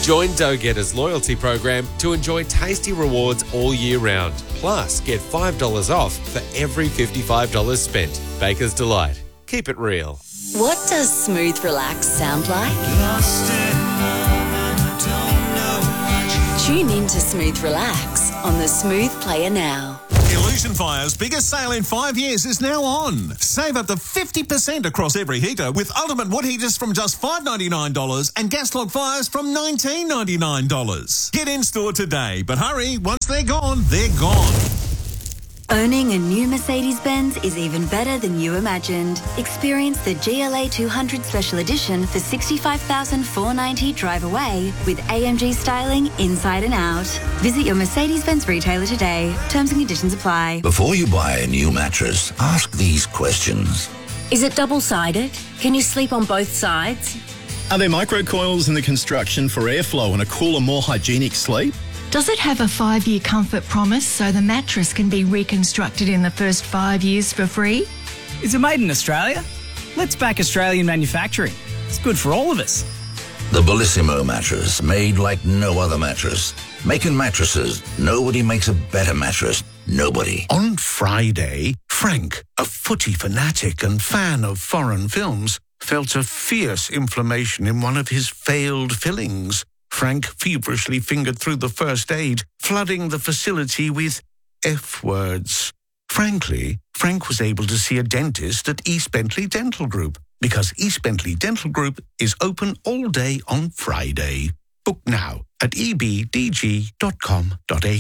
Join Dough Getter's loyalty program to enjoy tasty rewards all year round. Plus, get $5 off for every $55 spent. Baker's Delight. Keep it real. What does smooth relax sound like? Tune in to Smooth Relax on the Smooth Player now. Illusion Fire's biggest sale in 5 years is now on. Save up to 50% across every heater with ultimate wood heaters from just $5.99 and gas log fires from $19.99. Get in store today, but hurry, once they're gone, they're gone. Owning a new Mercedes-Benz is even better than you imagined. Experience the GLA 200 Special Edition for $65,490 drive away with AMG styling inside and out. Visit your Mercedes-Benz retailer today. Terms and conditions apply. Before you buy a new mattress, ask these questions. Is it double-sided? Can you sleep on both sides? Are there microcoils in the construction for airflow and a cooler, more hygienic sleep? Does it have a 5-year comfort promise so the mattress can be reconstructed in the first 5 years for free? Is it made in Australia? Let's back Australian manufacturing. It's good for all of us. The Bellissimo mattress, made like no other mattress. Making mattresses, nobody makes a better mattress. Nobody. On Friday, Frank, a footy fanatic and fan of foreign films, felt a fierce inflammation in one of his failed fillings. Frank feverishly fingered through the first aid, flooding the facility with F words. Frankly, Frank was able to see a dentist at East Bentley Dental Group because East Bentley Dental Group is open all day on Friday. Book now at ebdg.com.au.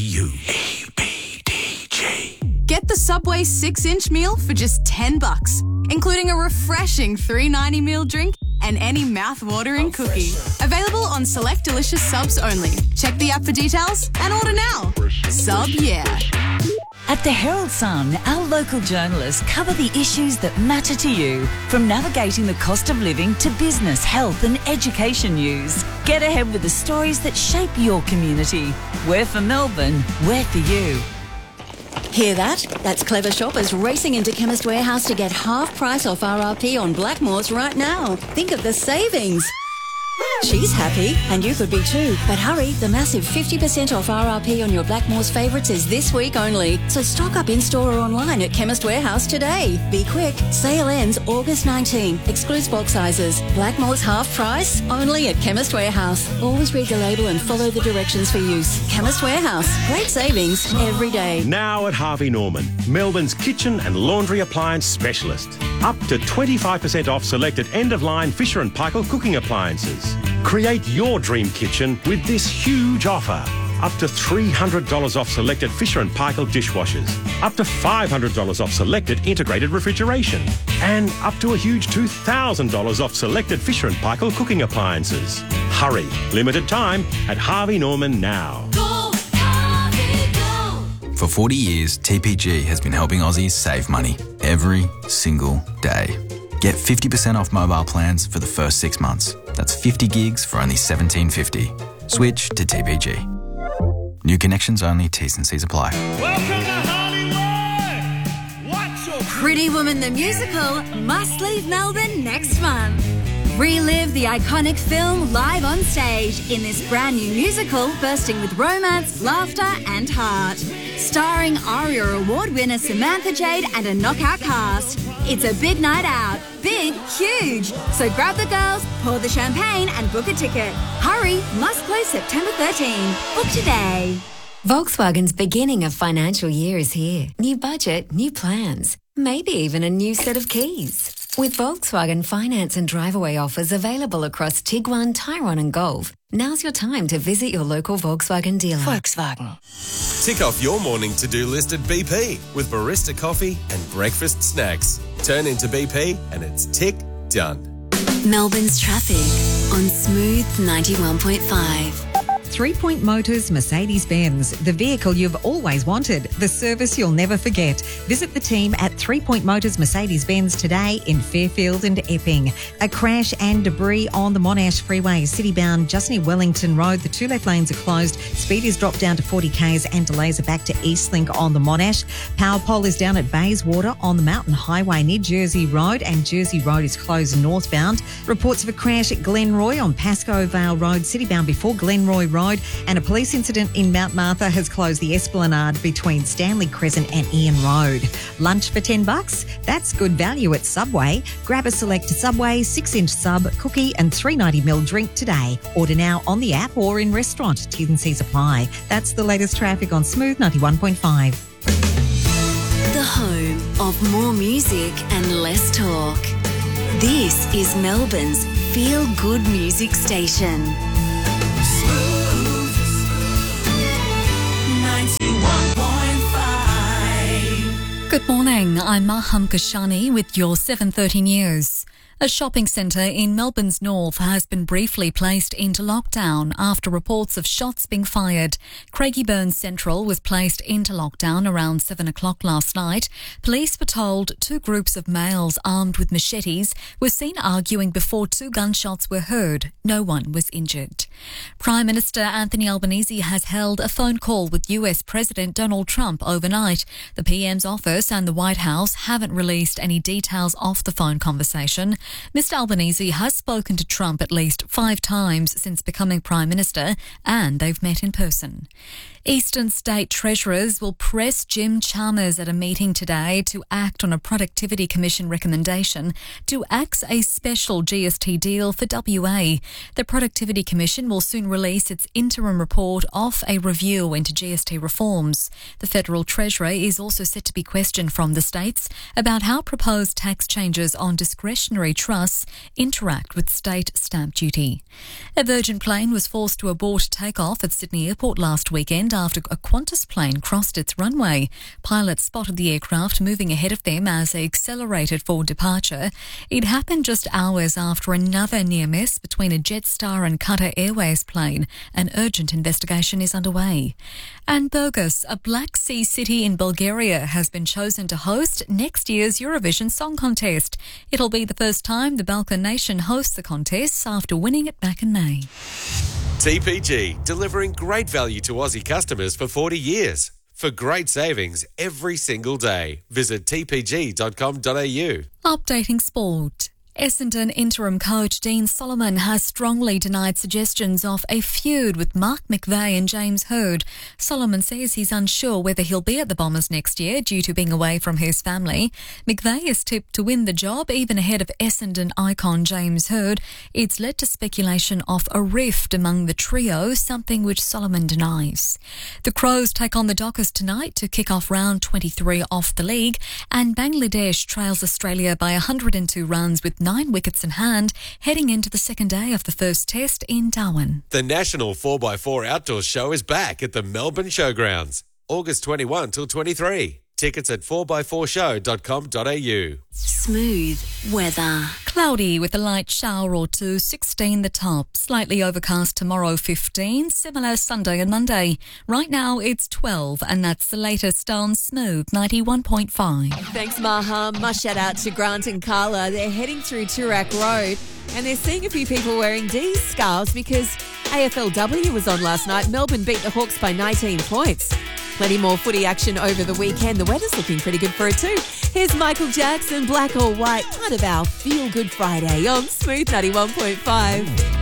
EBDG. Get the Subway 6-inch meal for just $10, including a refreshing $3.90 meal drink and any mouth-watering cookie. Available on select delicious subs only. Check the app for details and order now. Sub yeah. At the Herald Sun, our local journalists cover the issues that matter to you, from navigating the cost of living to business, health and education news. Get ahead with the stories that shape your community. We're for Melbourne, we're for you. Hear that? That's clever shoppers racing into Chemist Warehouse to get half price off RRP on Blackmores right now. Think of the savings. She's happy, and you could be too. But hurry, the massive 50% off RRP on your Blackmores favourites is this week only. So stock up in-store or online at Chemist Warehouse today. Be quick. Sale ends August 19. Excludes bulk sizes. Blackmores half price only at Chemist Warehouse. Always read the label and follow the directions for use. Chemist Warehouse. Great savings every day. Now at Harvey Norman, Melbourne's kitchen and laundry appliance specialist. Up to 25% off selected end-of-line Fisher & Paykel cooking appliances. Create your dream kitchen with this huge offer. Up to $300 off selected Fisher & Paykel dishwashers. Up to $500 off selected integrated refrigeration. And up to a huge $2,000 off selected Fisher & Paykel cooking appliances. Hurry. Limited time at Harvey Norman now. For 40 years, TPG has been helping Aussies save money every single day. Get 50% off mobile plans for the first 6 months. That's 50 gigs for only $17.50. Switch to TPG. New connections only, T's and C's apply. Welcome to Hollywood! What's your Pretty Woman the Musical must leave Melbourne next month. Relive the iconic film live on stage in this brand new musical bursting with romance, laughter and heart. Starring ARIA Award winner Samantha Jade and a knockout cast. It's a big night out. Big, huge. So grab the girls, pour the champagne and book a ticket. Hurry, must close September 13. Book today. Volkswagen's beginning of financial year is here. New budget, new plans. Maybe even a new set of keys. With Volkswagen finance and drive-away offers available across Tiguan, Tyrone and Golf, now's your time to visit your local Volkswagen dealer. Volkswagen. Tick off your morning to-do list at BP with barista coffee and breakfast snacks. Turn into BP and it's tick done. Melbourne's traffic on Smooth 91.5. 3 Point Motors Mercedes-Benz, the vehicle you've always wanted, the service you'll never forget. Visit the team at 3 Point Motors Mercedes-Benz today in Fairfield and Epping. A crash and debris on the Monash Freeway, city-bound just near Wellington Road. The 2 left lanes are closed. Speed is dropped down to 40 k's and delays are back to Eastlink on the Monash. Power pole is down at Bayswater on the Mountain Highway near Jersey Road, and Jersey Road is closed northbound. Reports of a crash at Glenroy on Pascoe Vale Road, citybound before Glenroy Road, and a police incident in Mount Martha has closed the Esplanade between Stanley Crescent and Ian Road. Lunch for $10? That's good value at Subway. Grab a select Subway 6-inch sub, cookie and 390ml drink today. Order now on the app or in restaurant. T's and C's apply. That's the latest traffic on Smooth 91.5. The home of more music and less talk. This is Melbourne's feel-good music station. Smooth 91.5. Good morning, I'm Maham Kashani with your 7:30 news. A shopping centre in Melbourne's north has been briefly placed into lockdown after reports of shots being fired. Craigieburn Central was placed into lockdown around 7 o'clock last night. Police were told 2 groups of males armed with machetes were seen arguing before 2 gunshots were heard. No one was injured. Prime Minister Anthony Albanese has held a phone call with US President Donald Trump overnight. The PM's office and the White House haven't released any details of the phone conversation. Mr Albanese has spoken to Trump at least 5 times since becoming Prime Minister, and they've met in person. Eastern State Treasurers will press Jim Chalmers at a meeting today to act on a Productivity Commission recommendation to axe a special GST deal for WA. The Productivity Commission will soon release its interim report of a review into GST reforms. The Federal Treasurer is also set to be questioned from the states about how proposed tax changes on discretionary trusts interact with state stamp duty. A Virgin plane was forced to abort takeoff at Sydney Airport last weekend after a Qantas plane crossed its runway. Pilots spotted the aircraft moving ahead of them as they accelerated for departure. It happened just hours after another near miss between a Jetstar and Qatar Airways plane. An urgent investigation is underway. And Burgas, a Black Sea city in Bulgaria, has been chosen to host next year's Eurovision Song Contest. It'll be the first time the Balkan nation hosts the contest after winning it back in May. TPG, delivering great value to Aussie customers for 40 years. For great savings every single day, visit tpg.com.au. Updating sport. Essendon interim coach Dean Solomon has strongly denied suggestions of a feud with Mark McVeigh and James Hird. Solomon says he's unsure whether he'll be at the Bombers next year due to being away from his family. McVeigh is tipped to win the job even ahead of Essendon icon James Hird. It's led to speculation of a rift among the trio, something which Solomon denies. The Crows take on the Dockers tonight to kick off round 23 of the league, and Bangladesh trails Australia by 102 runs with 9 wickets in hand, heading into the second day of the first test in Darwin. The National 4x4 Outdoor Show is back at the Melbourne Showgrounds, August 21 till 23. Tickets at 4x4show.com.au. Smooth weather. Cloudy with a light shower or two, 16 the top. Slightly overcast tomorrow, 15. Similar Sunday and Monday. Right now it's 12, and that's the latest on Smooth 91.5. Thanks, Maham. My shout out to Grant and Carla. They're heading through Toorak Road, and they're seeing a few people wearing D's scarves because AFLW was on last night. Melbourne beat the Hawks by 19 points. Plenty more footy action over the weekend. The weather's looking pretty good for it too. Here's Michael Jackson, Black or White, part of our Feel Good Friday on Smooth 91.5.